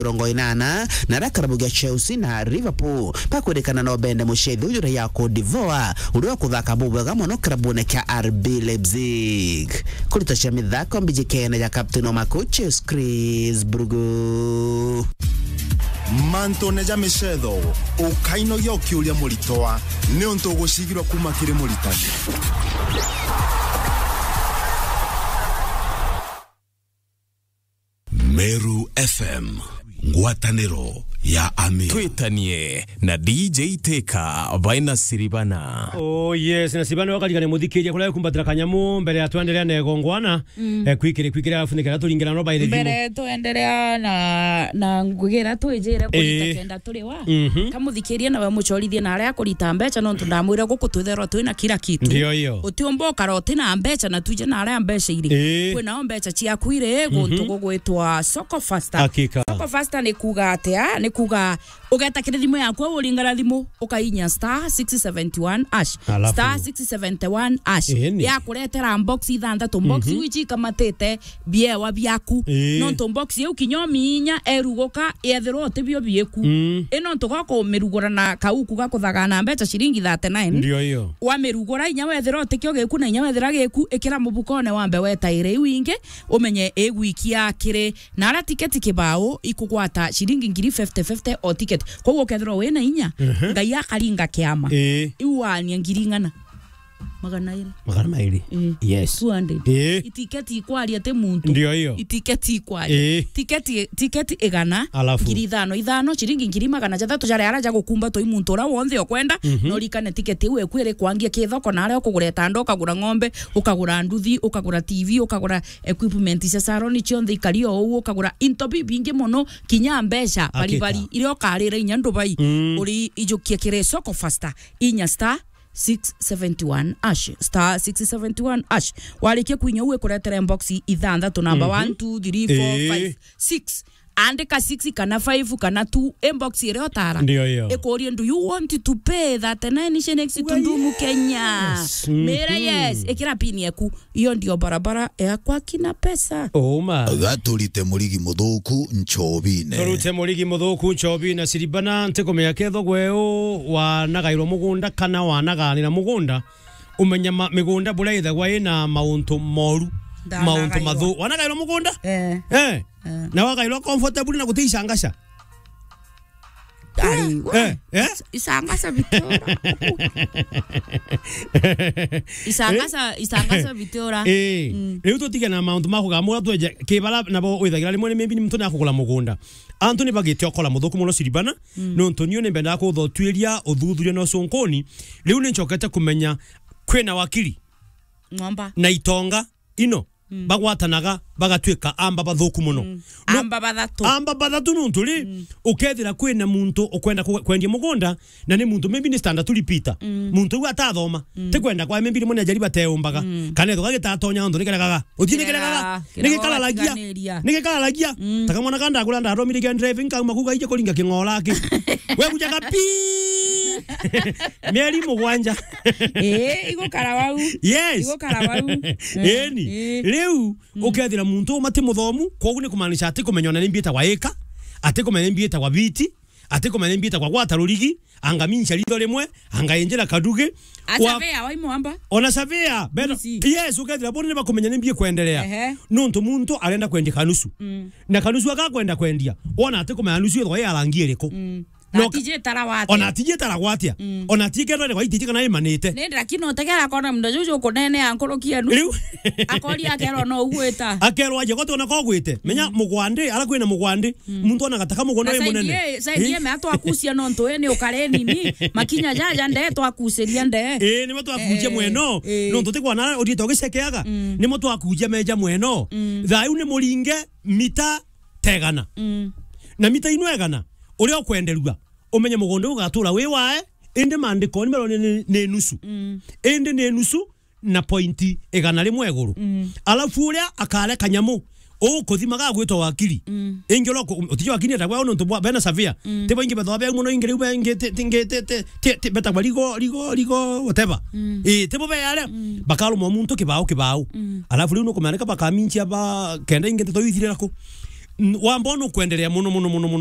Rongoinana na rakarabu gya Chelsea na Liverpool pakwirikana no bende mushethi uyu ya Cote d'Ivoire uriwa kuthaka bubwega muno karabune kya RB Leipzig kurutashia mithako mbijikene ya captain wa coaches Chris Brugu manto neja mishetho ukaino yokiuria muritoa ni untu gucigirwa kuma kiri muritani Meru FM ngwataniro ya ami twitanie na DJ Teka vaina Siribana. Oh yes, na Siribana wakati kane muthikiria kula kumbatira kanyamu mbere ya twendelea na egongwana kwikira afunikira turingana no baire mbere tuendelea na ngugira twijire kurita kenda turi wa kamuthikiria na bamuchorithia na aria kurita mbeca no ndamwira guku twitherwa twina kila kitu ndio hiyo utiombo karoti na mbeca na tuje na aria mbeca iri kwina mbeca cia kuire guntu gugwitwa Soko Faster. Soko Faster ni kuga atia ni kuga ugeta kithimo yakwa uringara thimu ukainya *671# *671# ya kuretera box ithandatu box wichi kamatete biewa biaku no to box yu kinyomi inya erugoka ethero tibio bieku ino ntugako merugora na kauku gakuthaga na mbeca ciringi 39 ndio hiyo wa merugora inya wethero tikio geku na inya wethera geku ikira mubukone wambe wetaire winge umenye egwikia kire na ara tiketi kibao ikugwata ciringi 50 o ticket koguo kethero wena inya ngai akaringa kiama iwani ngiringana magana mairi yes 200 itiketi ikwaria te muntu ndio hiyo itiketi ikwaria tiketi igana ngiri ithano ciringi ngiri magana jathatu jare araja gukumba toi muntu ora wonthe okwenda no rikane tiketi iwe kwire kwangia kithoko na aria ukugura tando ukagura ng'ombe ukagura nduthi ukagura TV ukagura equipment cia salon cionthe ikario ou ukagura into bingi muno kinya mbeca bari irio karira inya ndubai uri ijukie kire Soko Faster inya *671# *671# walikia kuinya uwe kuretera box ithandatu number 1 2 3 4 5 6 andika 6 kana 5 kana 2 inbox ire otara ekorie do you want to pay that 9 shillings to ndumu Kenya mera yes ekira pini yaku iyo ndio barabara yakwa kina pesa gaturite murigi muthuku nchobine turute murigi muthuku nchobine Siribana ntikomenya ketho gweu wanagairwo mugunda kana wanaganira mugunda umenya migunda buraitha gwa ina mauntu moru mauntu mathu wanagairwo mugunda na wagairwo comfortable na gutisangasha isangasa Victoria isangasa Victoria leo tutige na mauntu makuga mura tweje kibala nabo withagira rimwe ni mtu na kugula mugunda Anthony bagite okola muthuku muno Siribana no Antonio ne benda ko thotwiria uthuthuria no sonkoni leo ni nchokete kumenya kwena wakili ng'omba na itonga ino bagwatanaga bagatwika amba bathuku muno amba bathatu nunturi ukethira kwina muntu ukwenda kwendia mugunda na ni muntu maybe ni standard tulipita muntu atathoma te kwenda kwa maybe mone jariba teumbaga kana thuka gitatonya ndo nikeragaga uthinikeraga nigikalalagia taka mwana kanda agura nda romire gen driving kauma kuga ije kuringa kingola ki we kujaga pi meri mugwanja igo karawau yes igo karawau eni leu ukethira muntu mate muthomu kogu ni kumanisha ati kumenyana ni mbieta wa eka ati kumenya ni mbieta wa biti ati kumenya ni mbieta kwa gwatarurigi anga mincha ritho rimwe anga enjera kaduge asavea waimo amba ona savea beno yes ukethira bone ba kumenya ni mbie kuendelea nuntu muntu arenda kwendia kanusu na kanusu akakwenda kwendia ona ati kumenya nusu yo ya rangiiriko no tije tarawati ona tije tarawati ona tije ndo kwa itije kana imanite nenda kino tekera kona mndo jojo konene ankorokia nu akori akero no ugweta akero aje goto na kogwite menya mugwande ara kwina mugwande muntu ona gataka mugono we munene sai me ato akusia no nto ene ukareni ni makinya jaja nde to akuseria nde ni moto akuje mweno no nto tekwa na odito gicekeaga ni moto akuje meja mweno thai une muringe mita tegana na mita inwegana uri okwenderua umenye mugondo ugatura we wae ende mandiko ni mero ne nusu ende ne nusu na pointi egana rimwe eguru alafu uria akale kanyamu kuthima ga gwitwa wakili ingiro utijo wakili ta gwa nto bena savia tebo inge betho be muno ingire ube inge te beta ligo whatever tebo be yale bakalo mo muntu kibao alafu ri uno kumaneka bakaminchi aba kenda inge to yithire nako wambona kuendelea muno